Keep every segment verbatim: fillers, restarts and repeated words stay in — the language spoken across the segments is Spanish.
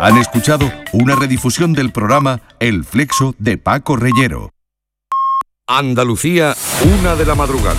Han escuchado una redifusión del programa El Flexo de Paco Reyero. Andalucía, una de la madrugada.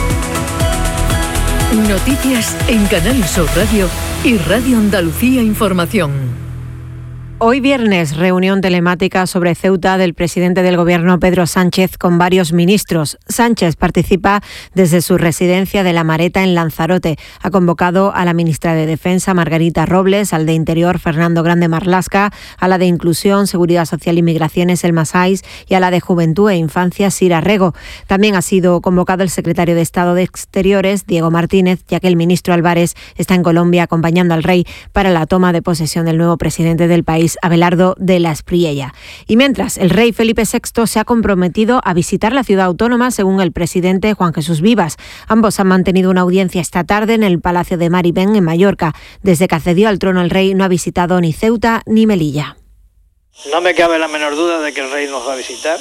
Noticias en Canal Sur Radio y Radio Andalucía Información. Hoy viernes, reunión telemática sobre Ceuta del presidente del Gobierno Pedro Sánchez con varios ministros. Sánchez participa desde su residencia de La Mareta en Lanzarote. Ha convocado a la ministra de Defensa, Margarita Robles, al de Interior, Fernando Grande Marlaska, a la de Inclusión, Seguridad Social y Migraciones, Elma Saiz, y a la de Juventud e Infancia, Sira Rego. También ha sido convocado el secretario de Estado de Exteriores, Diego Martínez, ya que el ministro Álvarez está en Colombia acompañando al rey para la toma de posesión del nuevo presidente del país, Abelardo de la Espriella. Y mientras, el rey Felipe sexto se ha comprometido a visitar la ciudad autónoma, según el presidente Juan Jesús Vivas. Ambos han mantenido una audiencia esta tarde en el Palacio de Maribén, en Mallorca. Desde que accedió al trono el rey no ha visitado ni Ceuta ni Melilla. No me cabe la menor duda de que el rey nos va a visitar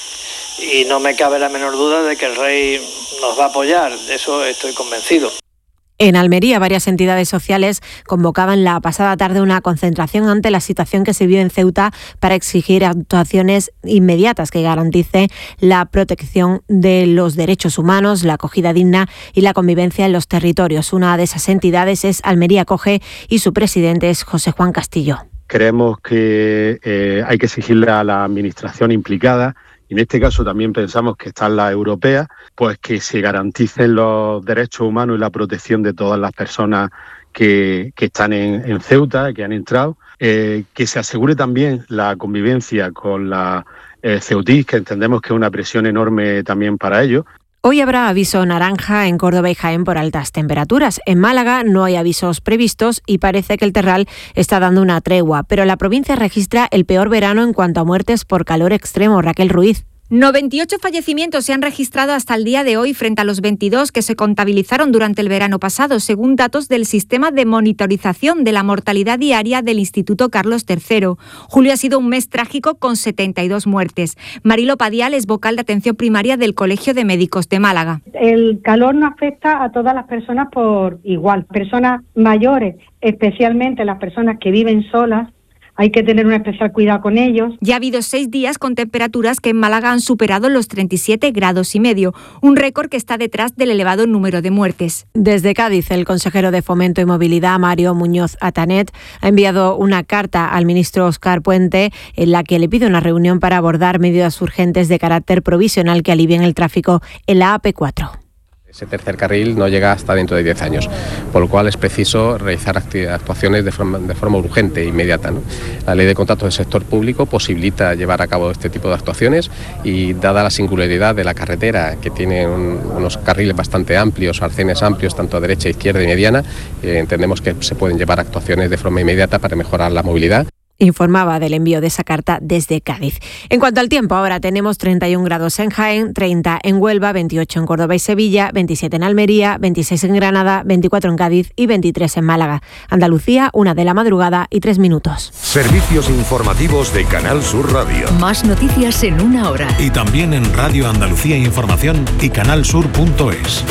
y no me cabe la menor duda de que el rey nos va a apoyar. De eso estoy convencido. En Almería, varias entidades sociales convocaban la pasada tarde una concentración ante la situación que se vive en Ceuta para exigir actuaciones inmediatas que garanticen la protección de los derechos humanos, la acogida digna y la convivencia en los territorios. Una de esas entidades es Almería Acoge y su presidente es José Juan Castillo. Creemos que eh, hay que exigirle a la administración implicada, y en este caso también pensamos que están las europeas, pues que se garanticen los derechos humanos y la protección de todas las personas que, que están en, en Ceuta, que han entrado, eh, que se asegure también la convivencia con la eh, ceutís, que entendemos que es una presión enorme también para ellos. Hoy habrá aviso naranja en Córdoba y Jaén por altas temperaturas. En Málaga no hay avisos previstos y parece que el terral está dando una tregua, pero la provincia registra el peor verano en cuanto a muertes por calor extremo. Raquel Ruiz. noventa y ocho fallecimientos se han registrado hasta el día de hoy frente a los veintidós que se contabilizaron durante el verano pasado, según datos del Sistema de Monitorización de la Mortalidad Diaria del Instituto Carlos tercero. Julio ha sido un mes trágico con setenta y dos muertes. Marilo Padial es vocal de atención primaria del Colegio de Médicos de Málaga. El calor no afecta a todas las personas por igual. Personas mayores, especialmente las personas que viven solas, hay que tener un especial cuidado con ellos. Ya ha habido seis días con temperaturas que en Málaga han superado los treinta y siete grados y medio, un récord que está detrás del elevado número de muertes. Desde Cádiz, el consejero de Fomento y Movilidad, Mario Muñoz Atanet, ha enviado una carta al ministro Óscar Puente en la que le pide una reunión para abordar medidas urgentes de carácter provisional que alivien el tráfico en la A P cuatro. Ese tercer carril no llega hasta dentro de diez años, por lo cual es preciso realizar actuaciones de forma, de forma urgente e inmediata, ¿no? La ley de contratos del sector público posibilita llevar a cabo este tipo de actuaciones y, dada la singularidad de la carretera, que tiene un, unos carriles bastante amplios, arcenes amplios, tanto a derecha, izquierda y mediana, eh, entendemos que se pueden llevar actuaciones de forma inmediata para mejorar la movilidad. Informaba del envío de esa carta desde Cádiz. En cuanto al tiempo, ahora tenemos treinta y un grados en Jaén, treinta en Huelva, veintiocho en Córdoba y Sevilla, veintisiete en Almería, veintiséis en Granada, veinticuatro en Cádiz y veintitrés en Málaga. Andalucía, una de la madrugada y tres minutos. Servicios informativos de Canal Sur Radio. Más noticias en una hora. Y también en Radio Andalucía Información y canalsur punto es.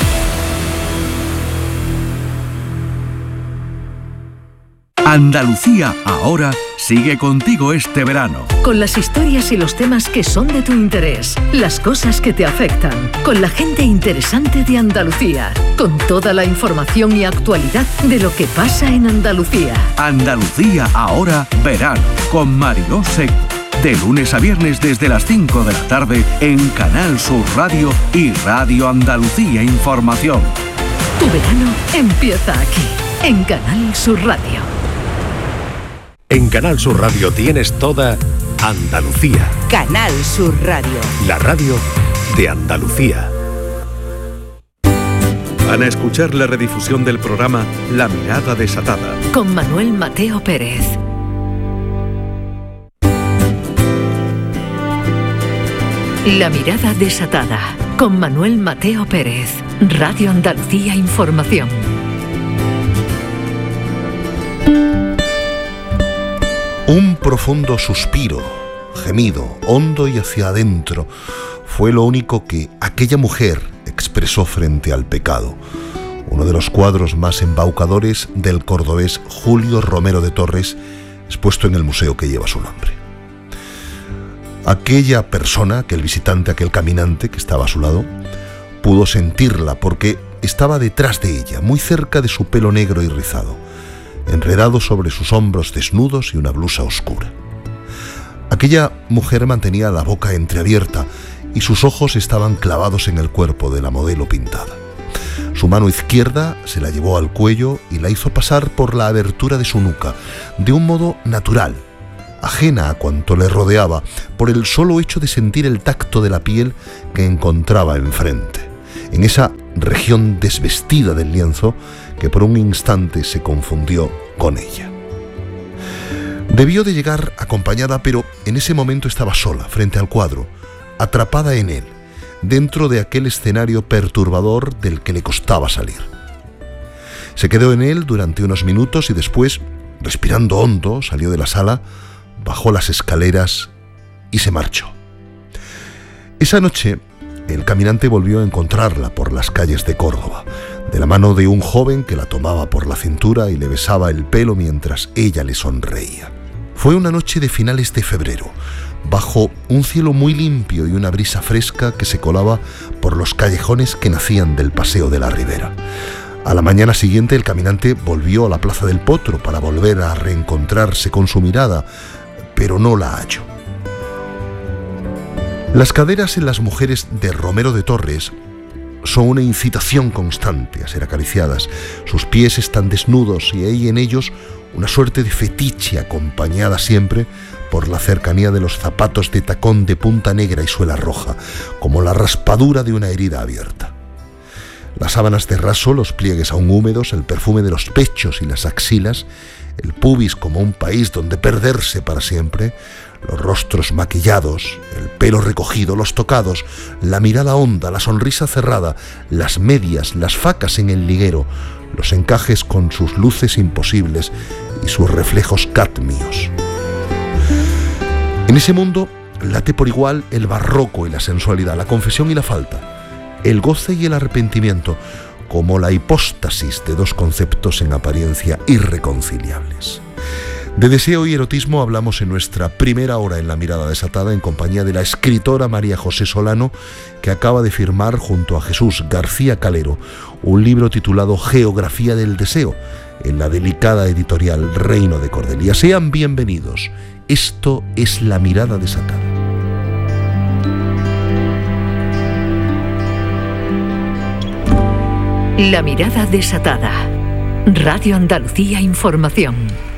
Andalucía ahora sigue contigo este verano. Con las historias y los temas que son de tu interés, las cosas que te afectan, con la gente interesante de Andalucía, con toda la información y actualidad de lo que pasa en Andalucía. Andalucía ahora verano con Mariló Seco. De lunes a viernes desde las cinco de la tarde en Canal Sur Radio y Radio Andalucía Información. Tu verano empieza aquí, en Canal Sur Radio. En Canal Sur Radio tienes toda Andalucía. Canal Sur Radio. La radio de Andalucía. Van a escuchar la redifusión del programa La Mirada Desatada. Con Manuel Mateo Pérez. La Mirada Desatada. Con Manuel Mateo Pérez. Radio Andalucía Información. Un profundo suspiro, gemido, hondo y hacia adentro, fue lo único que aquella mujer expresó frente al pecado. Uno de los cuadros más embaucadores del cordobés Julio Romero de Torres expuesto en el museo que lleva su nombre. Aquella persona, aquel visitante, aquel caminante que estaba a su lado, pudo sentirla porque estaba detrás de ella, muy cerca de su pelo negro y rizado, enredado sobre sus hombros desnudos y una blusa oscura. Aquella mujer mantenía la boca entreabierta y sus ojos estaban clavados en el cuerpo de la modelo pintada. Su mano izquierda se la llevó al cuello y la hizo pasar por la abertura de su nuca, de un modo natural, ajena a cuanto le rodeaba, por el solo hecho de sentir el tacto de la piel que encontraba enfrente, en esa región desvestida del lienzo que por un instante se confundió con ella. Debió de llegar acompañada, pero en ese momento estaba sola, frente al cuadro, atrapada en él, dentro de aquel escenario perturbador del que le costaba salir. Se quedó en él durante unos minutos y después, respirando hondo, salió de la sala, bajó las escaleras y se marchó. Esa noche, el caminante volvió a encontrarla por las calles de Córdoba, de la mano de un joven que la tomaba por la cintura y le besaba el pelo mientras ella le sonreía. Fue una noche de finales de febrero, bajo un cielo muy limpio y una brisa fresca que se colaba por los callejones que nacían del Paseo de la Ribera. A la mañana siguiente el caminante volvió a la Plaza del Potro para volver a reencontrarse con su mirada, pero no la halló. Las caderas en las mujeres de Romero de Torres son una incitación constante a ser acariciadas. Sus pies están desnudos y hay en ellos una suerte de fetiche acompañada siempre por la cercanía de los zapatos de tacón de punta negra y suela roja, como la raspadura de una herida abierta. Las sábanas de raso, los pliegues aún húmedos, el perfume de los pechos y las axilas, el pubis como un país donde perderse para siempre, los rostros maquillados, el pelo recogido, los tocados, la mirada honda, la sonrisa cerrada, las medias, las facas en el liguero, los encajes con sus luces imposibles y sus reflejos cadmios. En ese mundo late por igual el barroco y la sensualidad, la confesión y la falta, el goce y el arrepentimiento, como la hipóstasis de dos conceptos en apariencia irreconciliables. De deseo y erotismo hablamos en nuestra primera hora en La Mirada Desatada en compañía de la escritora María José Solano, que acaba de firmar junto a Jesús García Calero un libro titulado Geografía del Deseo, en la delicada editorial Reino de Cordelia. Sean bienvenidos. Esto es La Mirada Desatada. La Mirada Desatada. Radio Andalucía Información.